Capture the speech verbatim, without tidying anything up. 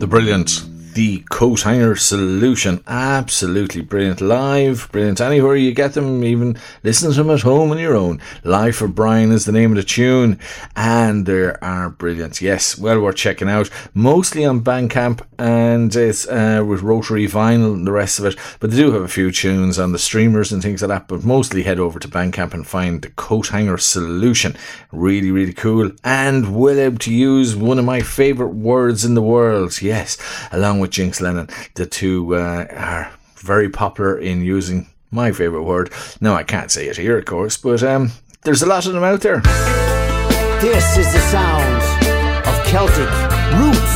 Brilliant. The Coat Hanger Solution. Absolutely brilliant. Live, brilliant. Anywhere you get them, even listen to them at home on your own. Live for Brian is the name of the tune. And they are brilliant. Yes, well worth checking out. Mostly on Bandcamp and it's uh, with Rotary Vinyl and the rest of it. But they do have a few tunes on the streamers and things like that. But mostly head over to Bandcamp and find the Coat Hanger Solution. Really, really cool. And well able to use one of my favourite words in the world. Yes, along with with Jinx Lennon. The two uh, are very popular in using my favourite word. Now, I can't say it here, of course, but um, there's a lot of them out there. This is the sound of Celtic roots.